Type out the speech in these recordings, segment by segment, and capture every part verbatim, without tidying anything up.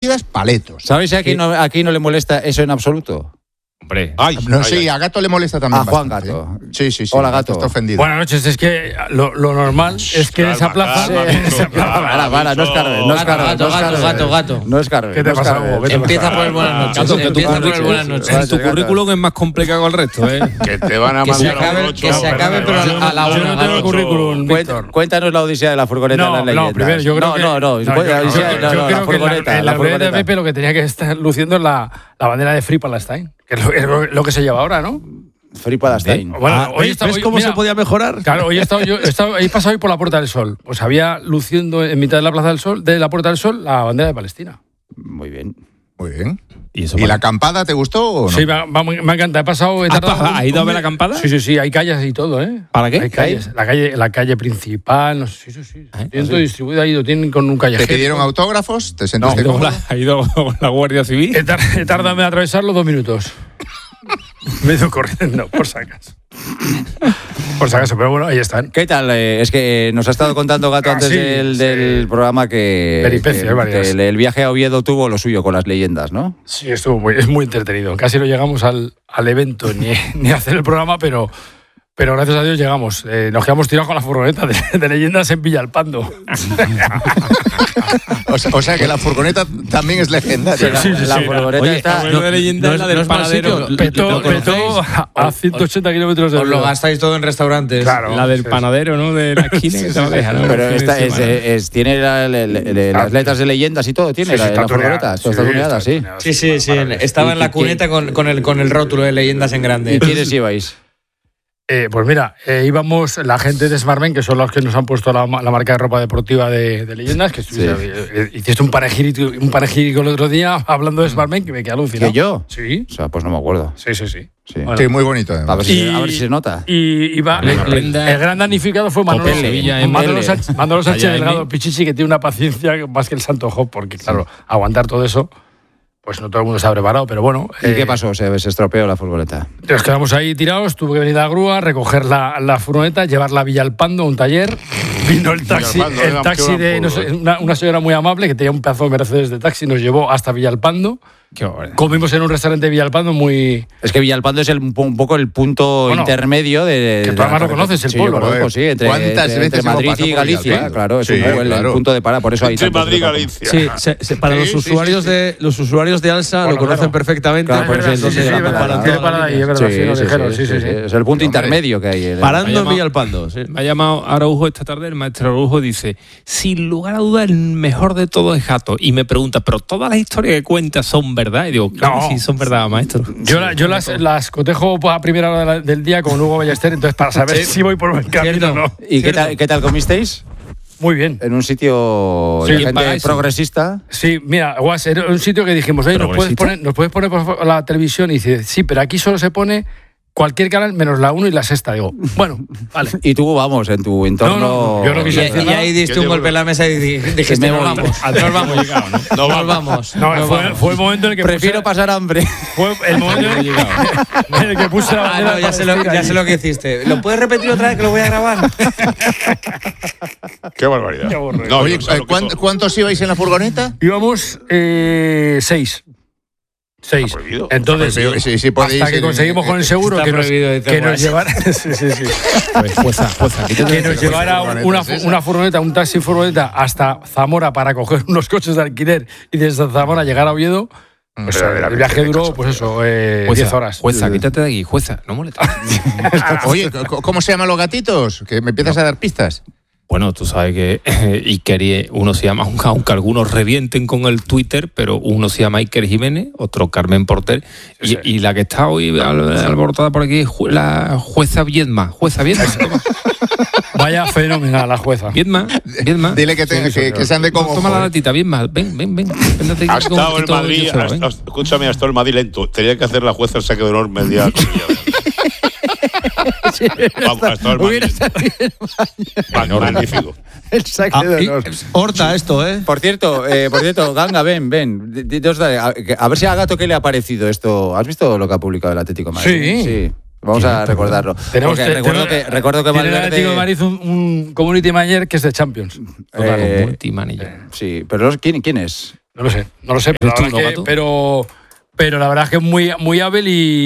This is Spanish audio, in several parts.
líquidas, paletos. ¿Sabéis si aquí no, aquí no le molesta eso en absoluto? Hombre. Ay, no, ay, sí, ay. a Gato le molesta también. A Juan bastante, Gato. ¿eh? Sí, sí, sí. Hola, Gato. Está ofendido. Buenas noches, es que lo, lo normal es que en esa plaza. Para, para, no es carbe, no es carbe. Gato, gato, gato, gato. No es carbe. ¿Qué te no es pasa, carbe. Hugo? ¿Qué te Empieza pasa? por el buenas noches. Gato, que tu Empieza por el currículum- buenas noches. Vale, Tu Gato. currículum es más complicado que el resto, ¿eh? Que te van a Que se mandar a un acabe, ocho. que se acabe, pero a la Yo una. no tengo Gato. currículum, Víctor. Cuént- Cuéntanos la odisea de la furgoneta No, de las no, leyendas. primero, yo creo no, que. No, no, yo- la yo- odisea- yo no, no, creo la que en furgoneta. en La la rueda de furgoneta. Pepe lo que tenía que estar luciendo es la, la bandera de Free Palestine, que es lo, es lo- lo que se lleva ahora, ¿no? Free Palestine. Bueno, Ah, hoy ¿ves, está- ves hoy- cómo mira, se podía mejorar? Claro, hoy he estado yo, he, estado, he pasado hoy por la Puerta del Sol. Pues había luciendo en mitad de la Plaza del Sol, de la Puerta del Sol, la bandera de Palestina. Muy bien. Muy bien. ¿Y, eso ¿Y para- la acampada te gustó o no? Sí, me, me, me encanta. He pasado. He ¿Has tardado pa- un- has ido a ver un- la acampada? Sí, sí, sí. Hay calles y todo, ¿eh? ¿Para qué? Hay calles. La calle, la calle principal. No sé, sí, sí, sí. ¿Eh? Tienen todo distribuido ahí. Lo tienen con un ¿Te callejero. pidieron autógrafos? ¿Te ¿Ha sentiste ido, con cómodo? la, ha ido con la Guardia Civil? He, tar- he tardado en atravesarlo dos minutos. Me he ido corriendo, por si acaso. Por si acaso, pero bueno, ahí están. ¿Qué tal? Eh, es que nos ha estado contando Gato Ah, antes sí, del, sí. del programa que, Peripecias que- varias. que el, el viaje a Oviedo tuvo lo suyo con las leyendas, ¿no? Sí, estuvo muy, es muy entretenido. Casi no llegamos al, al evento ni, ni a hacer el programa, pero, pero gracias a Dios llegamos. Eh, nos quedamos tirados con la furgoneta de, de leyendas en Villalpando. O sea, o sea que la furgoneta también es legendaria. Sí, sí, la sí. furgoneta Oye, está... hablando de leyenda, no es es- la no del es mal panadero. sitio. Petó, ¿Lo conocéis? petó a, a ciento ochenta kilómetros de Os lo Oviedo. gastáis todo en restaurantes. Claro. La del Sí, panadero, ¿no? De la esquina que te lo deja, ¿no? Pero El fin esta de es, semana. es- tiene la- la- la- la- las letras de leyendas y todo, tiene Sí, la, sí, está la furgoneta. tuneada. Esto está Sí, tuneada, está sí. tuneada. Sí, sí, sí. Estaba en la cuneta con, con, el, con el rótulo de leyendas en grande. ¿Y quiénes lleváis? Eh, pues mira, eh, íbamos la gente de Smartmen, que son los que nos han puesto la, la marca de ropa deportiva de, de leyendas, que estuviste- Sí. eh, eh, hiciste un panegírico, un panegírico el otro día hablando de Smartmen que me quedé alucinado. ¿Que yo? Sí, O sea, pues no me acuerdo. sí, sí, sí. Sí. Bueno. Sí, muy bonito. A además. ver, si, Y- a ver si se nota. Y iba, Una prenda- el gran damnificado fue Manolo, Opel Sevilla en Manolo, Mele. Sánchez, Manolo Sánchez Allá en Delgado, Mi- Pichichi, que tiene una paciencia más que el Santo Job, porque claro, aguantar todo eso, pues no todo el mundo se ha preparado, pero bueno. ¿Y eh, qué pasó? Se, se estropeó la furgoneta. Nos quedamos ahí tirados, tuve que venir a la grúa, recoger la, la furgoneta, llevarla a Villalpando, a un taller. Vino el taxi, Villalpando, el era- taxi qué de gran no pueblo, sé, eh. una, una señora muy amable que tenía un pedazo de Mercedes de taxi, nos llevó hasta Villalpando. Qué barbaridad. Comimos en un restaurante de Villalpando muy. Es que Villalpando es el, un poco el punto Bueno, intermedio de. que de tú además la lo conoces, el sí, pueblo, yo conozco, joder. sí, entre, ¿Cuántas entre- veces entre hemos Madrid pasado y por Galicia, Villalpando? claro, es Sí, un poco el, el claro. punto de parada, por eso hay Entre tantos Madrid y kilómetros. Galicia. Sí, se- se- para Sí, los sí, usuarios sí, sí. de los usuarios de Alsa Bueno, lo conocen claro. perfectamente. Claro, por eso Sí, entonces sí, sí, la sí, parada. tiene parada ahí, es verdad, sí, lo dijeron, sí, sí, sí. Es el punto intermedio que hay. en el- Parando en Vaya, Villalpando. Sí. Me ha llamado Araujo esta tarde, el maestro Araujo dice, sin lugar a duda el mejor de todo es Gato. Y me pregunta, ¿pero todas las historias que cuentas son verdad? Y digo, claro, No. que sí, son verdad, maestro. Yo, la- yo las, las cotejo a primera hora de la- del día con Hugo Ballester, entonces para saber si voy por buen camino o no. ¿Y qué tal, qué tal comisteis? Muy bien. En un sitio Sí, de gente pagáis, ¿no? progresista. Sí, mira, Guas, era un sitio que dijimos, oye, ¿nos puedes, ¿Progresista? poner, ¿nos puedes poner por favor la televisión? Y dice, sí, pero aquí solo se pone cualquier canal menos la uno y la sexta. Digo, bueno, vale. Y tú, vamos, en tu entorno. No, no, yo no Y, quise decir y nada. ahí diste Que un llevo- golpe en la mesa y di- dijiste, me nos voy. vamos, nos vamos, No nos vamos. No, nos fue, vamos. fue el momento en el que Prefiero puse, pasar hambre. fue el momento en el, en el que puse la Ah, bandera no, ya sé, lo, palestina ya allí. sé lo que hiciste. ¿Lo puedes repetir otra vez que lo voy a grabar? Qué barbaridad. Qué aburrido. No, Oye, yo sé eh, lo que ¿cuán- son. ¿cuántos ibais en la furgoneta? Íbamos eh, seis. Seis. Está prohibido. Entonces, Pero sí, sí, podéis, hasta que eh, conseguimos con el seguro está que nos, prohibido, dice que nos Guas. llevara, sí, sí, sí. Pues, jueza, jueza, quítate que de- nos llevara furgoneta una, es esa? una furgoneta, un taxi furgoneta hasta Zamora para coger unos coches de alquiler y desde Zamora llegar a Oviedo. Pues, Pero, eh, pero, el viaje pero, duró, pero, pues eso, eh, Jueza, diez horas. Jueza, quítate de aquí, jueza, no molestes. Oye, c- ¿cómo se llaman los gatitos? Que me empiezas a dar pistas. Bueno, tú sabes que eh, Iker, uno se llama, aunque, aunque algunos revienten con el Twitter, pero uno se llama Iker Jiménez, otro Carmen Porter, y, Sí. y la que está hoy al- alborotada por aquí es ju- la jueza Viedma. Jueza Viedma. Vaya fenomenal la jueza. Viedma, Viedma. Dile que, te- que, que sean de como. Toma la latita, Viedma. Ven, ven, ven. Véntate aquí Ha con un estado en poquito de Madrid, hielo, ha ven. estado- escúchame, ha estado en Madrid lento. Tenía que hacer la jueza el saque de honor media. Vamos, ha estado en Hubiera Madrid. salido Ma- Magnífico. el saque Ah, de y- honor. Horta esto, ¿eh? Por cierto, eh, por cierto, Ganga, ven, ven. Di- di- dios, dale, A, que- a ver si a Gato qué le ha parecido esto. ¿Has visto lo que ha publicado el Atlético de Madrid? Sí. Vamos a recordarlo. Tenemos Porque que- recuerdo, tenemos- que, recuerdo que tiene el Valverde... Atlético de Madrid un, un community manager que es de Champions. eh, Multimanager. sí, pero los- ¿quién, ¿quién es? No lo sé, no lo sé, pero, la verdad, que, pero, pero la verdad es que es muy, muy hábil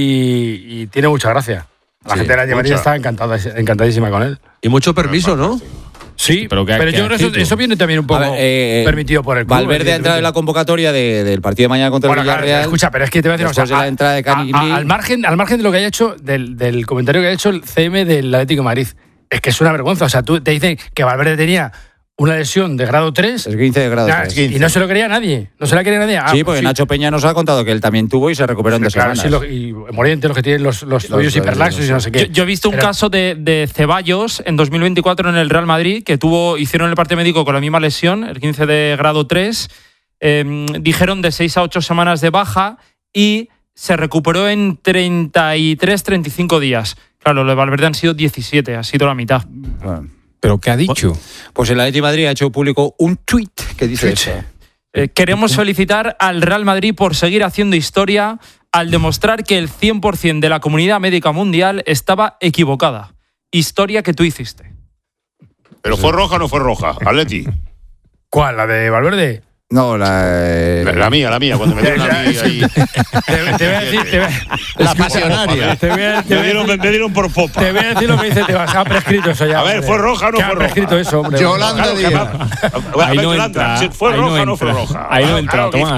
y, y tiene mucha gracia. La sí, gente de la Llevaría está encantada, encantadísima con él. Y mucho permiso, ¿no? Sí, pero, que, pero que yo creo que eso, eso viene también un poco ver, eh, permitido por el club. Valverde ha entrado en la convocatoria de, del partido de mañana contra bueno, el Villarreal. Claro, escucha, pero es que te voy a decir una cosa. De la entrada de Canigny, a, a, al, margen, al margen de lo que haya hecho, del, del comentario que ha hecho el C M del Atlético de Madrid, es que es una vergüenza. O sea, tú te dicen que Valverde tenía una lesión de grado tres. Es quince de grado nah, tres. Y no se lo quería nadie. No se la quería nadie. Ah, sí, porque sí. Nacho Peña nos ha contado que él también tuvo y se recuperó en dos claro, semanas. Sí, lo, y Moriente, los que tienen los, los tuyos hiperlaxos y no sé qué. Yo, yo he visto un Pero, caso de, de Ceballos en dos mil veinticuatro en el Real Madrid, que tuvo hicieron el parte médico con la misma lesión, el quince de grado tres. Eh, dijeron de seis a ocho semanas de baja y se recuperó en treinta y tres, treinta y cinco días. Claro, lo de Valverde han sido diecisiete, ha sido la mitad. Bueno. ¿Pero qué ha dicho? Pues el Atlético de Madrid ha hecho público un tuit que dice eso. Eh, queremos felicitar al Real Madrid por seguir haciendo historia al demostrar que el cien por ciento de la comunidad médica mundial estaba equivocada. Historia que tú hiciste. ¿Pero fue roja o no fue roja, Atleti? ¿Cuál? ¿La de Valverde? No, la, eh, la, la mía, la mía, cuando me dieron a mí ahí. Te, te voy a decir, te voy a, la pasionaria. Te voy a, te me, dieron, me, me dieron por popa. Te voy a decir lo que dice, te vas a prescrito eso ya. A ver, ¿fue roja o no fue roja? prescrito eso, hombre. Yolanda claro, Díaz. Ahí no entra. ¿Fue roja o no fue roja? Ahí no entra, toma.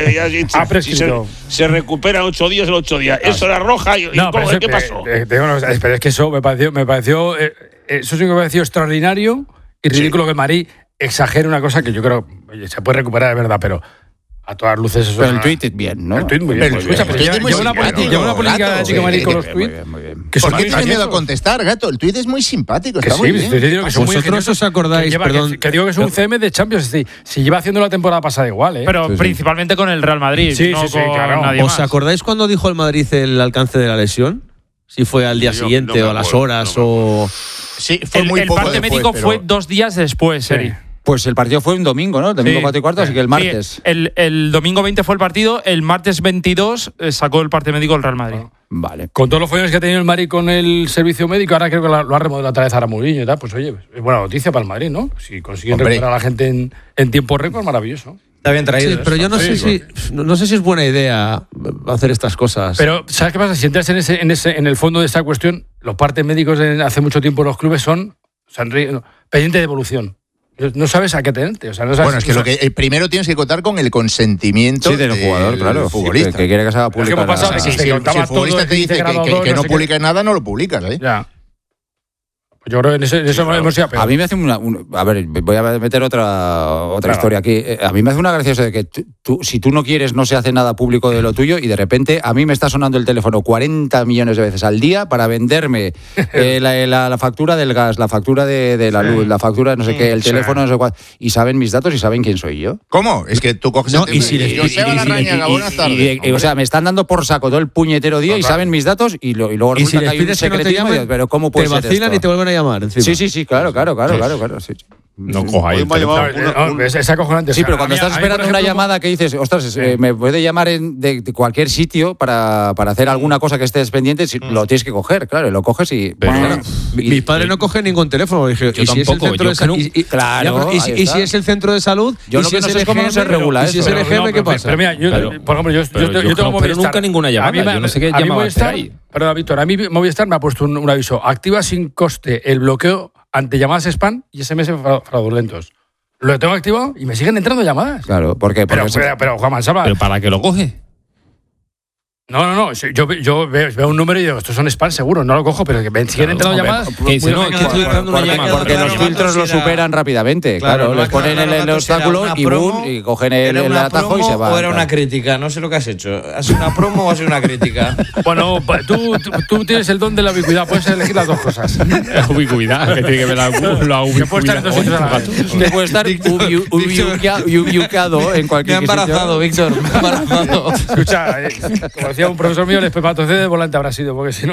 Ha prescrito. Se recuperan ocho días en ocho días. Eso era roja y ¿qué pasó? Pero es que eso me pareció, me pareció, eso sí que me pareció extraordinario y ridículo que Marí exagera una cosa que yo creo oye, se puede recuperar, es verdad, pero a todas luces eso. Pero el tuit es bien, ¿no? El tuit muy bien. Pero, escucha, pero lleva, lleva una política, lleva una política de Chico Marí con los tuits. ¿Por qué tienes miedo a contestar, gato? El tuit es muy simpático, está sí, muy bien. Digo que vosotros os acordáis, que lleva, perdón. Que, que digo que es un C M de Champions, es decir, si lleva haciendo la temporada pasada igual, ¿eh? Pero sí, sí. principalmente con el Real Madrid, sí, no sí, sí, con claro. nadie ¿Os más. acordáis cuando dijo el Madrid el alcance de la lesión? Si fue al día Yo, siguiente no o a las acuerdo, horas no o… Sí, fue El, muy el poco parte después, médico pero… fue dos días después, Sí. Eri. Pues el partido fue un domingo, ¿no? El domingo Sí. cuatro y cuarto, así que el martes. Sí, el, el domingo veinte fue el partido, el martes veintidós eh, sacó el parte médico del Real Madrid. Vale. Con todos los follones que ha tenido el Madrid con el servicio médico, ahora creo que lo ha remodelado otra vez a Mourinho y tal. Pues oye, es buena noticia para el Madrid, ¿no? Si consiguen Hombre. recuperar a la gente en, en tiempo récord, maravilloso. Está bien traído. Sí, pero yo no Sí, sé si no, no sé si es buena idea hacer estas cosas. Pero, ¿sabes qué pasa? Si entras en ese, en ese, en el fondo de esta cuestión, los partes médicos de hace mucho tiempo en los clubes son, son no, pendiente de evolución. No sabes a qué tenerte. O sea, no sabes, Bueno, es que, lo que eh, primero tienes que contar con el consentimiento Sí, del jugador, claro. del futbolista. Que, que quiere que se haga Pero es que pública. hemos pasado la- de Si, que si se el, contaba si el futbolista todo, te dice que, grado que- dos, que no no sé qué. publicas nada, no lo publicas, ¿eh? Ya. Yo creo que en eso, en eso claro. hemos ido a peor. A mí me hace una, un- a ver, voy a meter otra otra Claro. historia aquí. Eh, A mí me hace una graciosa de que tú, tú- si tú no quieres no se hace nada público de lo tuyo y de repente a mí me está sonando el teléfono cuarenta millones de veces al día para venderme eh, la, la- la factura del gas, la factura de, de la luz, la factura de no sé qué, el Sí. teléfono no sé cuál, y saben mis datos y saben quién soy yo. ¿Cómo? Es que tú coges No, el y si teléfono le- y Joseba y- y- Larrañaga, Y- buenas y- tardes. y- y- o sea, me están dando por saco todo el puñetero día y Total. saben mis datos y, lo- y luego y si resulta les que hay un pides que no te secretismo y llamen, digo, pero ¿cómo puede te ser vacilan esto? y te vuelven a llamar encima. Sí, sí, sí, claro, claro, claro, claro, claro, sí. No cojáis Hoy el me ha teléfono. llamado No, una- un- es, es acojonante. Sí, O sea, pero a cuando mí- estás a mí, esperando por una ejemplo, llamada que dices, ostras, eh, me puede llamar en- de, de cualquier sitio para, para hacer alguna cosa que estés pendiente, si- lo tienes que coger, claro, y lo coges y… Pero- bueno, Claro, mi- y- mis padres no cogen ningún teléfono. Dije, Yo y si es el tampoco, centro yo de salud. que Y, y- Claro, ya, pero y, si- ahí y si está. es el centro de salud. Yo y lo si que no es sé el es cómo no se E G M, regula y si es eso. el Pero E G M, no, ¿qué pero- pasa? Pero mira, yo, Pero- por ejemplo, yo, yo, pero yo, yo yo tengo no, pero Movistar. nunca ninguna llamada, A mí me- yo no sé qué a mí llamaba Movistar, ahí. perdona, Víctor, a mí Movistar me ha puesto un, un aviso. Activa sin coste el bloqueo ante llamadas spam y S M S fra- fraudulentos. Lo tengo activado y me siguen entrando llamadas. Claro, porque… Pero, porque pero, pero Juan Mansaba, ¿Pero para qué lo coge? no, no, no. Yo, yo veo, veo un número y digo, estos son spam seguro, no lo cojo, pero que me siguen entrando Hombre, llamadas. que dice, no, es que estoy entrando una porque, llamada. porque los Claro, filtros lo claro, superan rápidamente, Claro, claro, no les ha ponen quedado el, el claro si era obstáculo una y promo, boom, y cogen el, ¿Era el una atajo promo y se van. o era una claro. crítica? No sé lo que has hecho. ¿Has sido una promo o has sido una crítica? Bueno, pa- tú, tú, tú tienes el don de la ubicuidad, puedes elegir las dos cosas. La ubicuidad, que tiene que ver la, la Que puede estar en dos sitios a la vez. Que puede estar ubi- ubi- ubiucado en Me cualquier ha embarazado, sitio. Víctor. Me ha embarazado. Escucha, eh, como decía un profesor mío, el Pepato C de volante habrá sido, porque si no.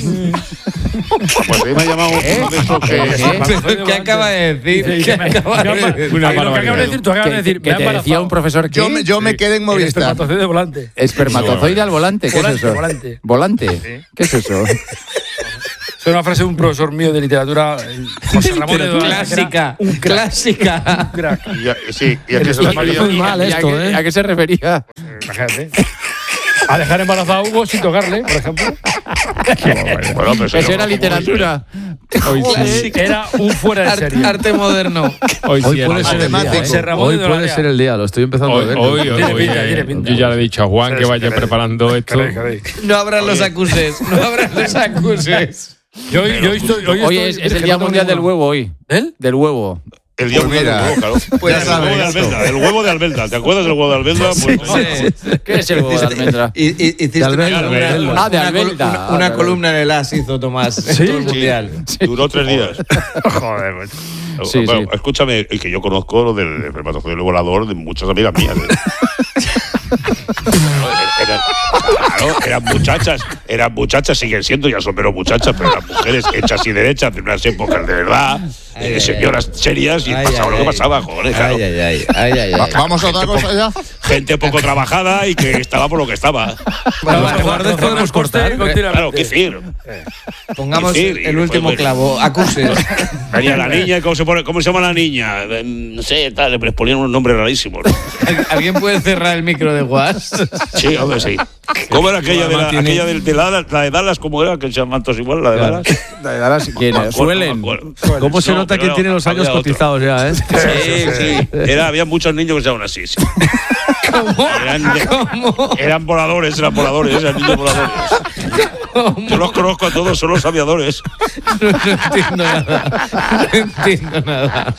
Pues a mí me ha llamado uno de esos que… ¿Qué acaba de decir? ¿Qué acaba de decir? Una Ay, lo que acabas de barbaridad. decir, tú acabas de Que, decir, que me ha te decía embarazado. un profesor que Yo me, yo me quedé en El Movistar. Pepato C de volante. espermatozoide al volante, ¿qué Volante, es eso? volante. Volante, ¿qué es eso? Es una frase de un profesor mío de literatura, el José Ramón de Clásica, un clásica. Y, sí, y a qué se refería. Muy mal esto, ¿A, qué, ¿eh? ¿A qué se refería? Imagínate. A dejar embarazado a Hugo sin tocarle, por ejemplo. Bueno, pero Eso era literatura. Hoy sí. Era un fuera de Arte, serie. arte moderno. Hoy, Hoy sí puede era ser el día. José ¿eh? Ramón Hoy de puede Dolarea. ser el día, lo estoy empezando Hoy, a ver. hoy, hoy, Tiene pinta, eh, tiene pinta. Yo ya le he dicho a Juan que vaya Caray, preparando esto. Caray, caray. No abran los acuses, no abran los acuses. Yo, hoy- yo estoy, hoy Hoy estoy- es, es el que Día no tengo Mundial del ninguna. Huevo hoy. ¿Él? Del huevo. El día Pues mundial del mira, huevo, claro. pues ya el huevo de sabes Albelda, el huevo de Albelda. ¿Te acuerdas del huevo de Albelda? Pues, ¿Qué es el huevo de almendra? Y, y, hiciste De Albelda, una, de Albelda. una- Ah, de una col- Albelda. una- Ah, una de columna en el As hizo Tomás en todo el mundial. Duró tres días. Joder, pues. Sí, Bueno, sí. escúchame, y que yo conozco lo del espermatozoide volador de muchas amigas mías. ¿eh? Eran, claro, eran muchachas, eran muchachas, siguen siendo, ya son menos muchachas, pero eran mujeres hechas y derechas de unas épocas de verdad, Ay, eh, ay, señoras serias, y Ay, pasaba ay, lo que ay. pasaba, joder, claro. Ay, ay, ay, ay, ay, ay. Va- ¿Vamos a otra cosa ya? Gente poco trabajada y que estaba por lo que estaba. Vamos a guarda, rozar podemos el coste cortar. continuamente. Claro, qué decir. Pongamos Sí, el, y el después, último bueno. clavo. Acuses. Venía la niña, ¿cómo se, pone, ¿cómo se llama la niña? Eh, No sé, tal, les ponían un nombre rarísimo. ¿no? ¿Al- ¿Alguien puede cerrar el micro de Guas? Sí, hombre, sí. ¿Cómo era aquella de, la, Tiene- aquella de, de la, la de Dallas? ¿Cómo era? Que se llaman todos igual, la de Dallas. ¿Quién? No me acuerdo, Suelen. no me acuerdo. ¿Cómo se No, nota pero quién no, tiene los años había otro. cotizados ya, eh? Sí, sí. Era, había muchos niños que se llamaban así. Sí. ¿Cómo? Eran, de- ¿Cómo? eran voladores, eran voladores, eran niños voladores. Yo los conozco a todos, son los aviadores. No, no entiendo nada. No entiendo nada.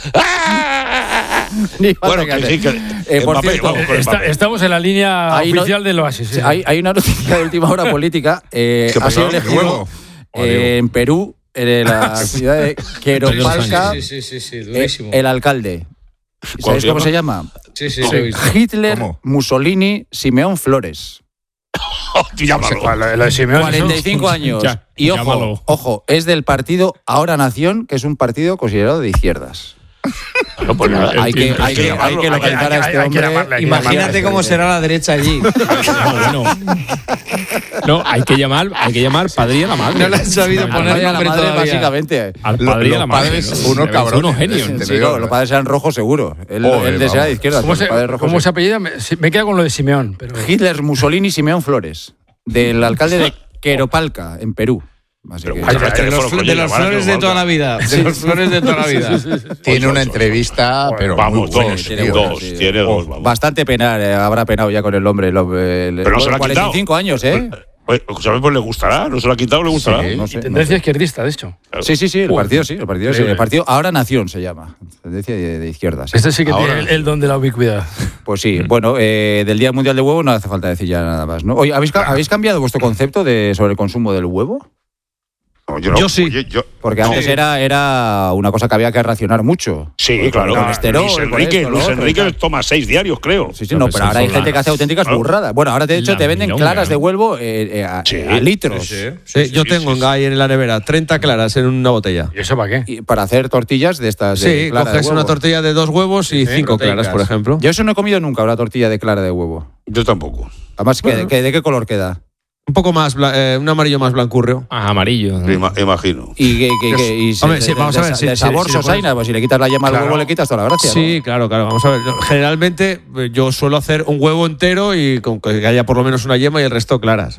Bueno, que sí, que. Eh, por Mbappé, cierto, vamos con Está- Mbappé. estamos en la línea Ahí no- oficial del Oasis. sí. Hay, hay una noticia de última hora política. Eh, ¿Qué ha sido pasó? elegido ¿Huevo? eh, en Perú, en la ciudad de Queropalca, Sí, sí, sí, sí, eh, durísimo. el alcalde. ¿Cómo ¿Sabéis se cómo llama? se llama? Sí, sí, lo he visto. Hitler, ¿Cómo? Mussolini, Simeón Flores. Llámalo. Lo, lo de Simeone, cuarenta y cinco eso- años. Ya, Y ojo, llámalo. ojo, es del partido Ahora Nación, que es un partido considerado de izquierdas. No, pues nada, Hay que, entiendo, hay que, hay llamarlo, que hay que- localizar a hay- este hay que hombre. llamarle, hay que Imagínate cómo será la derecha allí. No, bueno. No, hay que llamar, hay que llamar padre y a la madre. No le han sabido Al poner Padre y a la nombre madre, todavía. básicamente. Al Lo- padre y a los la madre. padres, ¿no? unos Deben ser cabrones. unos genios. Te Sí, digo, no, los padres eran rojos seguro. Él, Joder, él desea vamos. de izquierda. ¿Cómo pero se, los padres rojos cómo sí. se apellida? Me, sí, me quedo con lo de Simeón. Pero, Hitler, Mussolini, Simeón Flores, del alcalde de Queropalca, en Perú. Así Pero que- muchas De gracias, los, teléfono, fl- coño, de los llamar a flores de Queropalca. toda la vida. De los flores de toda la vida. Tiene una entrevista, pero Vamos, muy buena, dos, tío. tiene dos, sí. tiene dos, vamos. Bastante penar, eh, habrá penado ya con el hombre. El, hombre, el- Pero no se la ha cuarenta y cinco quitado. años, ¿eh? Oye, ¿sabes? Pues le gustará, no se lo ha quitado, le gustará. Sí. No sé, no tendencia sé. izquierdista, de hecho. Sí, sí, sí, el partido sí, el partido sí. Increíble. El partido Ahora Nación se llama. Tendencia de, de izquierda. sí. Este sí que Ahora. tiene el, el don de la ubicuidad. Pues sí, bueno, eh, del Día Mundial del Huevo no hace falta decir ya nada más, ¿no? Oye, ¿habéis, ca- ¿habéis cambiado vuestro concepto de, sobre el consumo del huevo? No, yo, no, Yo sí. oye, yo- Porque antes Sí. era, era una cosa que había que racionar mucho. Sí, Con claro. el colesterol, Luis con Enrique, esto, lo Luis otro y Enrique tal. toma seis diarios, creo. Sí, sí, no, pero ahora hay gente que hace auténticas Claro. burradas. Bueno, ahora de hecho La te venden milonga. claras de huevo eh, eh, a, Sí. a litros. Sí, yo tengo sí, en ahí en la nevera treinta claras en una botella. ¿Y eso para qué? Y para hacer tortillas de estas. de Sí, clara de coges huevo. una tortilla de dos huevos y cinco claras, por ejemplo. Yo eso no he comido nunca, una tortilla de clara de huevo. Yo tampoco. Además, ¿qué- Bueno. qué- ¿de qué color queda? Un poco más, bla- eh, un amarillo más blancurrio. Ah, amarillo. ¿no? Ima- imagino. Y, que, que- que- y Hombre, se- sí, de- vamos a de- ver, sí, de sí, sabor sí, lo sosaina, pues si le quitas la yema al Claro. huevo le quitas toda la gracia. Sí, ¿no? claro, claro. Vamos a ver. Generalmente eh, yo suelo hacer un huevo entero y con que haya por lo menos una yema y el resto claras.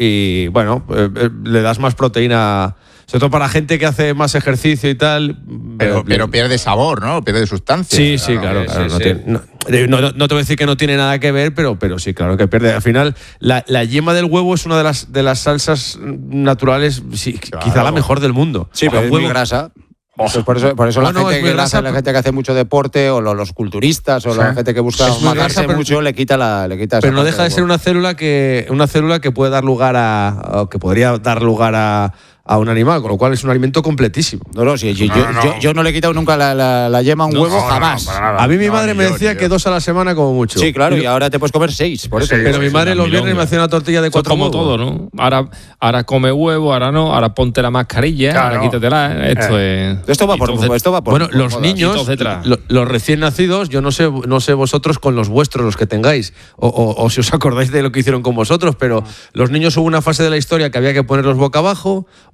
Y bueno, eh, eh, le das más proteína, sobre todo para gente que hace más ejercicio y tal. Pero, eh, pero pierde sabor, ¿no? Pierde sustancia. Sí, sí, claro. sí, claro, sí, no, sí. tiene- no- eh, no- no te voy a decir que no tiene nada que ver, pero, pero sí, claro que pierde. Al final, la, la yema del huevo es una de las, de las salsas naturales, sí, Claro. quizá la mejor del mundo. Sí, pero Al es huevo- muy grasa. Pues por eso, por eso la, No, no, gente es muy que grasa, hace- la gente que hace mucho deporte o lo- los culturistas o Sí. la gente que busca Es muy matarse grasa, pero- mucho le quita la le quita esa Pero no parte deja de del ser huevo. una célula que una célula que puede dar lugar a o que podría dar lugar a, a un animal, con lo cual es un alimento completísimo. No, no, sí, yo, No, yo- no. yo- yo no le he quitado nunca la, la- la yema a un No, huevo, no, no, jamás. para nada. A mí mi No, madre ni me yo, decía ni que yo. dos a la semana como mucho. Sí, claro, Y- y ahora te puedes comer seis, por eso. Sí, pero mi sí, madre la los viernes milonga. me hacía una tortilla de Eso es cuatro como huevos. todo, ¿no? Ahora, ahora come huevo, ahora no, ahora ponte la mascarilla, Claro. ahora quítatela. Esto es. Esto va y por, entonces- esto va por Bueno, por los modas. niños, Hitos detrás. lo- los recién nacidos, yo no sé, no sé vosotros con los vuestros, los que tengáis, o, o- o si os acordáis de lo que hicieron con vosotros, pero los niños hubo una fase de la historia que había que ponerlos boca abajo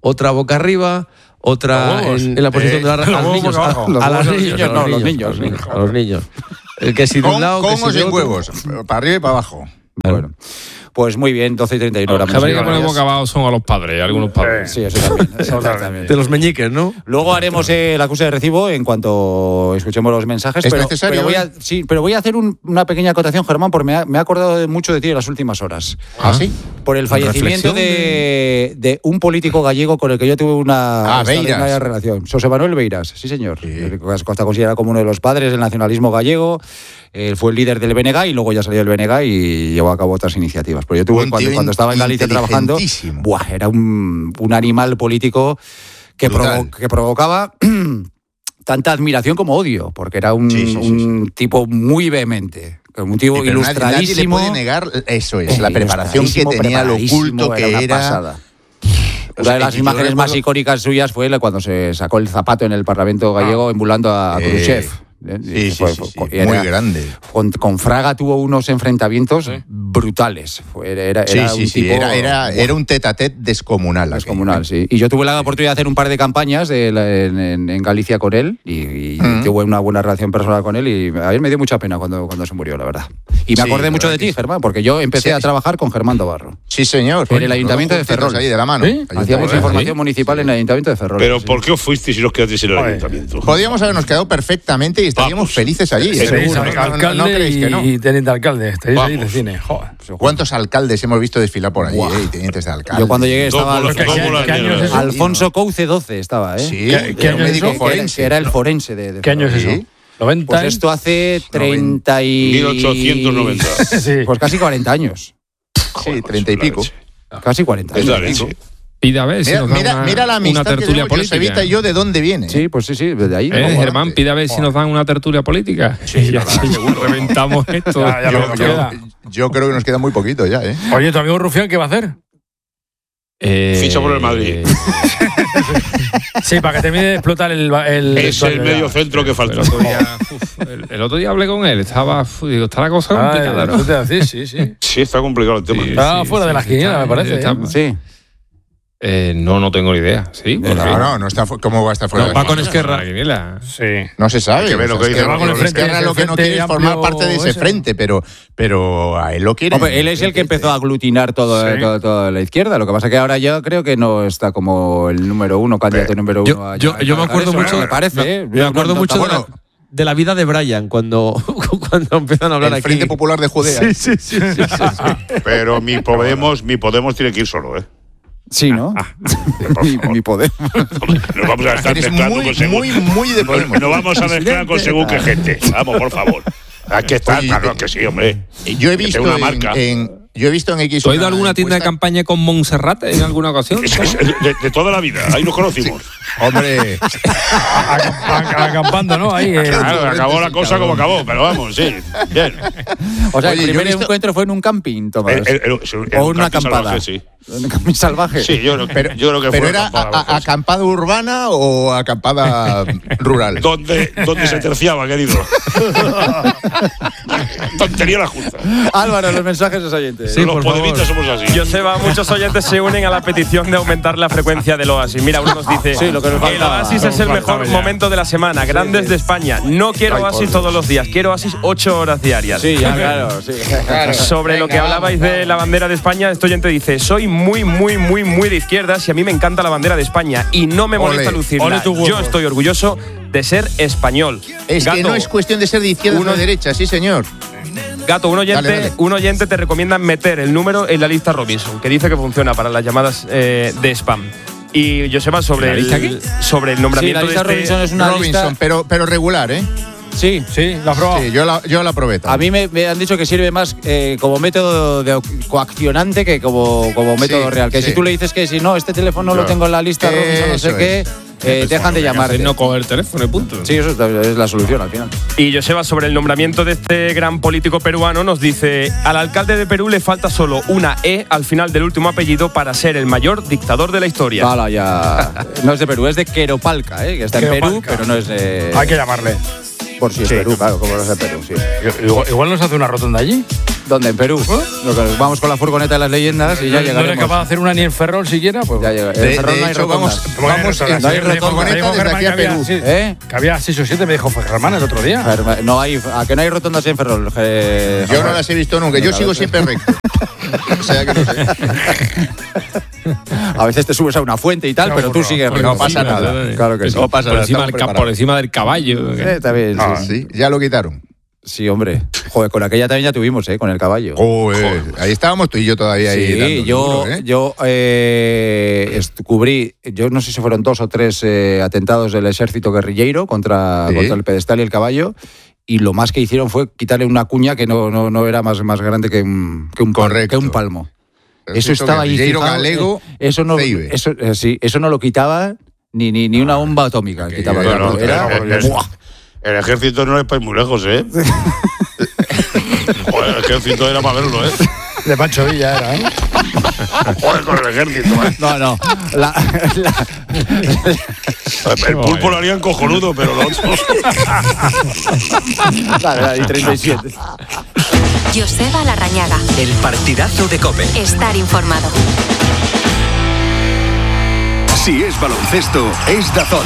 otra boca arriba, otra en, en la posición Eh, de la los a los huevos niños, boca a, abajo. a Los los niños, niños, no, a los niños, a los niños. El que si de un Con, lado, que con si o de sin otro. huevos, para arriba y para abajo. Bueno, pues muy bien, doce y treinta y uno. Los que habría que poner boca abajo son a los padres, algunos padres. Sí, eso también. Exactamente. De los meñiques, ¿no? Luego haremos eh, la acusa de recibo en cuanto escuchemos los mensajes. ¿Es pero, necesario, pero voy a, eh? sí, pero voy a hacer un- una pequeña acotación, Germán, porque me ha, me ha acordado de mucho de ti en las últimas horas. ¿Ah, sí? Por el fallecimiento Reflexión de, de un político gallego con el que yo tuve una Ah, extraordinaria Beiras. relación. José Manuel Beiras, sí señor. Sí. El que Está considerado como uno de los padres del nacionalismo gallego. Él fue el líder del B N G y luego ya salió del B N G y llevó a cabo otras iniciativas. Pero yo tuve Un cuando, tío cuando estaba en Galicia trabajando, inteligentísimo. buah, era un, un animal político que, Brutal. provo- que provocaba tanta admiración como odio, porque era un, Sí, sí, sí, un tipo muy vehemente, un tipo Sí, pero nadie- nadie le ilustradísimo. puede negar eso es, la Eh, preparación que ilustradísimo, tenía, lo oculto preparadísimo, que una era. pasada. O Una sea, de las y yo imágenes más recuerdo- icónicas suyas fue cuando se sacó el zapato en el Parlamento gallego emulando a, a Eh, Khrushchev. ¿eh? Sí, sí, Fue- sí, sí, fue- muy era- grande. Con, con Fraga tuvo unos enfrentamientos brutales. Fue- Era, era, Sí, era sí, un sí, tipo era, era, era un tete a tete descomunal. aquello. descomunal, sí. Y yo tuve la oportunidad de hacer un par de campañas de la- en, en- en Galicia con él y, y Mm. tuve una buena relación personal con él y a mí me dio mucha pena cuando, cuando se murió, la verdad. Y me Sí, acordé la mucho de verdad ti, que sí. Germán, porque yo empecé Sí. a trabajar con Germán Dobarro. Sí, señor. En el Ayuntamiento de Los dos juntitos Ferrol. ahí de la mano. ¿Sí? Ayuntamiento. Hacíamos ¿Sí? información municipal en el Ayuntamiento de Ferrol. Pero sí. ¿por qué os fuisteis y os quedasteis en el Joder. ayuntamiento? Podríamos habernos quedado perfectamente y estaríamos Vamos. felices allí. Sí, seguro. Seréis No, no, no, alcalde no creéis que no. y teniente alcalde. Estáis ahí de Vamos. cine. Joder. ¿Cuántos alcaldes hemos visto desfilar por allí? Buah. eh, y tenientes de alcalde. Yo cuando llegué estaba Dos bolas- ¿Qué- dos qué- bolas qué año es negras. eso? Alfonso Couce doce estaba, ¿eh? Sí, ¿Qué- qué era año un es médico eso? Que- forense. que era el forense de, de ¿Qué año es Ferrol. eso? Sí. ¿noventa? Pues esto hace treinta y... mil ochocientos noventa. Sí. Pues casi cuarenta años. Sí, treinta y pico. Casi cuarenta Es años. la leche. Pide a ver si Mira, nos da mira, una, mira la una amistad que tertulia tenemos Josevita política. y yo de dónde viene. Sí, pues sí, sí, desde ahí. ¿Eh, Vamos, Germán, adelante. pide a ver si nos dan una tertulia política. Sí, ya, sí, reventamos esto. Ya, ya Yo, lo que yo- queda. yo creo que nos queda muy poquito ya, ¿eh? Oye, ¿tu amigo Rufián qué va a hacer? Eh, Ficha por el Madrid. Sí, para que termine de explotar el... el Es el medio centro que El falta. otro, día, uf, el, el otro día hablé con él, estaba, uf, digo, está la cosa Ah, complicada, eso ¿no? te iba a decir, sí, sí. Sí, está complicado el tema. Sí, Está sí, fuera sí, de las sí, quinielas, está- me parece. está- ¿eh? Sí. Eh, no, no tengo ni idea. ¿Sí? ¿Por No, qué? no, no está fu- ¿cómo va a estar fuera? No, de va la con quiniela? Esquerra. La quiniela. Sí. No se sabe. Hay que ver lo O que sea, dice Esquerra- va con el frente, Esquerra ese lo que no frente quiere es formar amplio parte de ese ese. frente, pero, pero a él lo quiere. Hombre, él es el que empezó a aglutinar todo, Sí. todo- toda la izquierda. Lo que pasa que ahora yo creo que no está como el número uno, candidato número Yo- uno. a- yo- a- yo me a acuerdo eso, mucho- Me parece, me- ¿eh? me acuerdo No, no, mucho de la, tampoco- de la vida de Brian cuando, cuando empiezan a hablar El aquí. Frente Popular de Judea. Sí, sí, sí, sí, sí. Pero mi Podemos, mi Podemos tiene que ir solo, ¿eh? Sí, ¿no? Por mi, favor. mi poder. Nos vamos a estar Eres mezclando muy, con según. muy, muy de Nos, Podemos. nos vamos a mezclar con según qué gente. Vamos, por favor. Aquí está, Oye, claro que sí, hombre. Yo he Que visto tenga una en, marca. en- yo he visto en X. ¿Tú has ido a una alguna tienda de encuesta- campaña con Montserrat en alguna ocasión? Es- es de, de toda la vida, ahí nos conocimos. Hombre, Acamp- Acampando, ¿no? Ahí. eh. Claro, acabó la cosa como acabó, pero vamos, sí. Bien. O sea, Oye, el yo he primer visto- encuentro fue en un camping, Tomás. El- el- el- el- o una el camping acampada. salvaje, sí. Un camping salvaje. Sí, yo, creo- pero, yo creo que pero fue era acampada, a- a- vamos. acampada urbana o acampada rural. donde, donde se terciaba, querido. Tontería la justa. Álvaro, los mensajes de los oyentes. Sí, Los por favor. podemitas somos así. Joseba, muchos oyentes se unen a la petición de aumentar la frecuencia del Oasis. Mira, uno nos dice, Sí, lo que nos el faltaba. Oasis es el mejor momento de la semana, grandes de España. No quiero Oasis todos los días, quiero Oasis ocho horas diarias. Sí, ya, claro. Sí. Sobre lo que Venga, hablabais vamos, de la bandera de España, este oyente dice, soy muy, muy, muy, muy de izquierdas y a mí me encanta la bandera de España y no me molesta Ole, lucirla. ole tu huevo. Yo estoy orgulloso de ser español. Es que Gato, no es cuestión de ser de izquierda o uno- de derecha, sí, señor. Gato, un oyente, Dale, dale. un oyente te recomienda meter el número en la lista Robinson, que dice que funciona para las llamadas eh, de spam. Y Joseba, sobre ¿La lista el, sobre el nombramiento Sí, la lista de este… Robinson es una Robinson, lista. pero, pero regular, ¿eh? Sí. Sí, la has probado. Sí, yo la, yo la probé. A también. mí me, me han dicho que sirve más eh, como método de coaccionante que como, como método Sí, real. Que sí. si tú le dices que si no, este teléfono lo Claro. tengo en la lista, Robinson, no sé Eso qué, es. eh, dejan de llamarte. No coger el teléfono y punto. Sí, eso es, es la solución al final. Y Joseba, sobre el nombramiento de este gran político peruano, nos dice: al alcalde de Perú le falta solo una E al final del último apellido para ser el mayor dictador de la historia. Hala, ya. No es de Perú, es de Queropalca, ¿eh? Que está en Perú, Queropalca. pero no es de. Hay que llamarle. Por si es Sí. Perú, claro, como no es de Perú, sí. Igual, igual nos hace una rotonda allí. ¿Dónde? ¿En Perú? Lo que- Vamos con la furgoneta de las leyendas y ya ¿No, no eres llegaremos. capaz de hacer una ni en Ferrol siquiera? Pues, Ya llega. De, En Ferrol de no hay hecho, rotondas. vamos, Bueno, vamos no, en, no, en no, no, furgoneta no, desde no, aquí a no, Perú. no, sí. ¿Eh? Que había seis o siete, me dijo Germán el otro día. Ferma- No hay, ¿a que no hay rotondas en Ferrol? Eh, Yo no las he visto nunca. Yo sigo siempre recto. O sea que no sé. A veces te subes a una fuente y tal, No, pero tú no, sigues no recto. pasa nada. Claro que sí. No pasa por, nada. encima estamos del, ca- preparados. por encima del caballo. Eh, está bien, sí. Ah, sí, ya lo quitaron. Sí, hombre. Joder, con aquella también ya tuvimos, ¿eh? Con el caballo. Joder, ahí estábamos tú y yo todavía ahí. Sí, dándole yo, duro, ¿eh? yo eh, est- cubrí, yo no sé si fueron dos o tres eh, atentados del ejército guerrillero contra, Sí. contra el pedestal y el caballo, y lo más que hicieron fue quitarle una cuña que no, no, no era más, más grande que un, que un, pal- Correcto. que un palmo. Eso Ejército estaba ahí guerrillero fijado, galego, eh, eso no, Ceibe. eso, eh, sí, eso no lo quitaba ni, ni, ni una bomba atómica. que Quitaba, yo- claro, no, era, pero- pero- ¡buah! El ejército no es para ir muy lejos, ¿eh? Joder, el ejército era para verlo, ¿eh? De Pancho Villa era, ¿eh? Joder, con el ejército, ¿eh? No, no. La, la- El pulpo lo harían cojonudo, pero los otros. Dale, dale, y treinta y siete. Joseba Larrañaga. El partidazo de COPE. Estar informado. Si es baloncesto, es DAZN.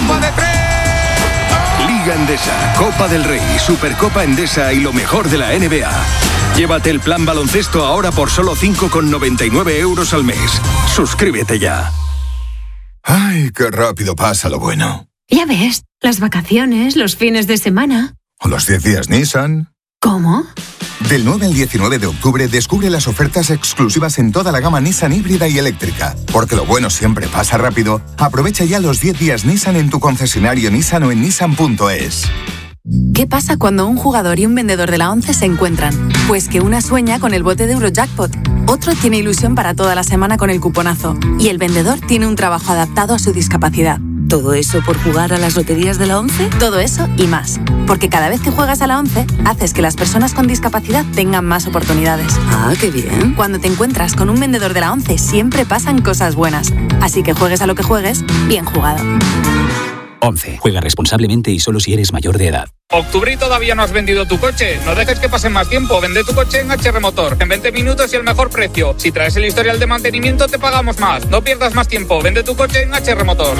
Liga Endesa, Copa del Rey, Supercopa Endesa y lo mejor de la N B A. Llévate el plan baloncesto ahora por solo cinco con noventa y nueve euros al mes. Suscríbete ya. Ay, qué rápido pasa lo bueno. Ya ves, las vacaciones, los fines de semana. O los diez días Nissan. ¿Cómo? Del nueve al diecinueve de octubre descubre las ofertas exclusivas en toda la gama Nissan híbrida y eléctrica. Porque lo bueno siempre pasa rápido. Aprovecha ya los diez días Nissan en tu concesionario Nissan o en nissan punto es. ¿Qué pasa cuando un jugador y un vendedor de la ONCE se encuentran? Pues que una sueña con el bote de Eurojackpot, otro tiene ilusión para toda la semana con el cuponazo y el vendedor tiene un trabajo adaptado a su discapacidad. ¿Todo eso por jugar a las loterías de la ONCE? Todo eso y más. Porque cada vez que juegas a la ONCE, haces que las personas con discapacidad tengan más oportunidades. Ah, qué bien. Cuando te encuentras con un vendedor de la ONCE, siempre pasan cosas buenas. Así que juegues a lo que juegues, bien jugado. once. Juega responsablemente y solo si eres mayor de edad. Octubre y todavía no has vendido tu coche. No dejes que pase más tiempo. Vende tu coche en H R Motor. En veinte minutos y el mejor precio. Si traes el historial de mantenimiento, te pagamos más. No pierdas más tiempo. Vende tu coche en H R Motor.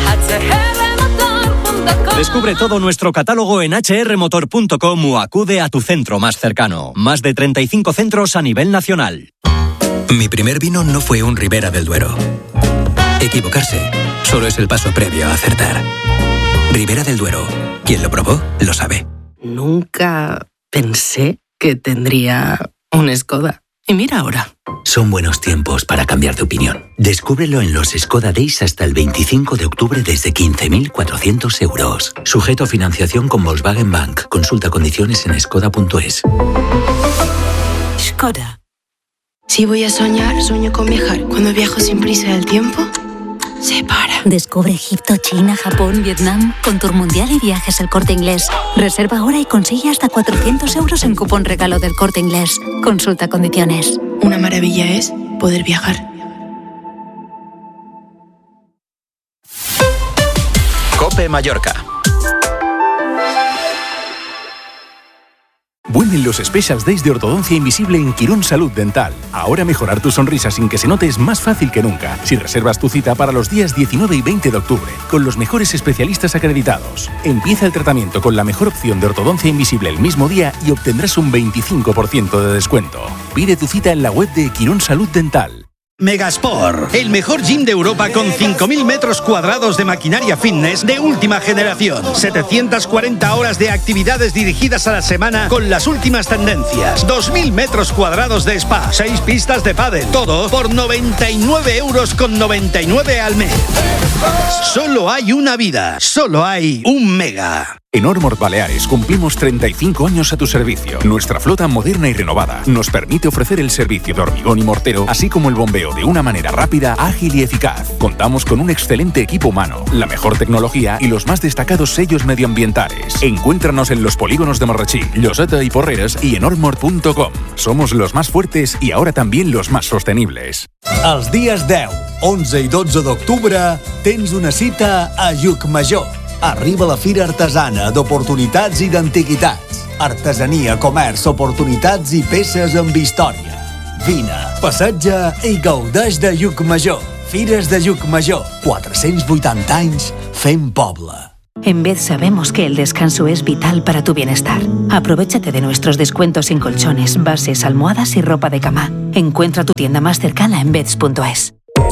Descubre todo nuestro catálogo en hache erre motor punto com o acude a tu centro más cercano. Más de treinta y cinco centros a nivel nacional. Mi primer vino no fue un Ribera del Duero. Equivocarse solo es el paso previo a acertar. Ribera del Duero. Quien lo probó, lo sabe. Nunca pensé que tendría un Skoda. Y mira ahora. Son buenos tiempos para cambiar de opinión. Descúbrelo en los Skoda Days hasta el veinticinco de octubre desde quince mil cuatrocientos euros. Sujeto a financiación con Volkswagen Bank. Consulta condiciones en skoda punto es. Skoda. Si voy a soñar, sueño con viajar. Cuando viajo sin prisa del tiempo, se para. Descubre Egipto, China, Japón, Vietnam con Tour Mundial y Viajes El Corte Inglés. Reserva ahora y consigue hasta cuatrocientos euros en cupón regalo del Corte Inglés. Consulta condiciones. Una maravilla es poder viajar. COPE Mallorca. Vuelven los Specials Days de Ortodoncia Invisible en Quirón Salud Dental. Ahora mejorar tu sonrisa sin que se note es más fácil que nunca. Si reservas tu cita para los días diecinueve y veinte de octubre, con los mejores especialistas acreditados. Empieza el tratamiento con la mejor opción de ortodoncia invisible el mismo día y obtendrás un veinticinco por ciento de descuento. Pide tu cita en la web de Quirón Salud Dental. Megasport, el mejor gym de Europa con cinco mil metros cuadrados de maquinaria fitness de última generación. setecientas cuarenta horas de actividades dirigidas a la semana con las últimas tendencias. dos mil metros cuadrados de spa, seis pistas de pádel, todo por noventa y nueve euros con noventa y nueve al mes. Solo hay una vida, solo hay un Mega. En Ormord Baleares cumplimos treinta y cinco años a tu servicio. Nuestra flota moderna y renovada nos permite ofrecer el servicio de hormigón y mortero, así como el bombeo de una manera rápida, ágil y eficaz. Contamos con un excelente equipo humano, la mejor tecnología y los más destacados sellos medioambientales. Encuéntranos en los polígonos de Marratxí, Lloseta y Porreres y en ormord punto com. Somos los más fuertes y ahora también los más sostenibles. Els dies deu, onze i dotze d'octubre tens una cita a Llucmajor. Arriba la Fira Artesana d'Oportunitats i d'Antiguitats. Artesania, comerç, oportunitats i peces amb història. Vine, passeja i gaudeix de Llucmajor. Fires de Llucmajor. cuatrocientos vuitanta anys fent poble. En Bed sabemos que el descanso es vital para tu bienestar. Aprovéchate de nuestros descuentos en colchones, bases, almohadas y ropa de cama. Encuentra tu tienda más cercana en beds punto es.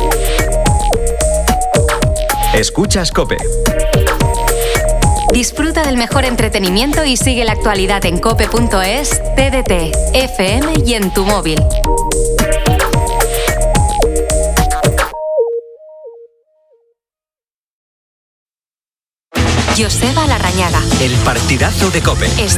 Escuchas COPE. Disfruta del mejor entretenimiento y sigue la actualidad en cope punto es, T D T, F M y en tu móvil. Joseba Larrañaga. El partidazo de COPE.